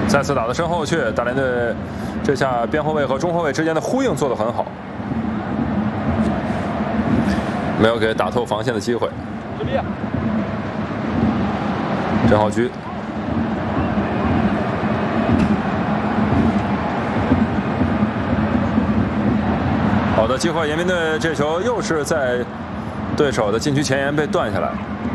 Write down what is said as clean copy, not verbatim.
再次打到身后去，大连队这下边后卫和中后卫之间的呼应做得很好，没有给打透防线的机会。郑浩居，好的机会，延边队这球又是在对手的禁区前沿被断下来。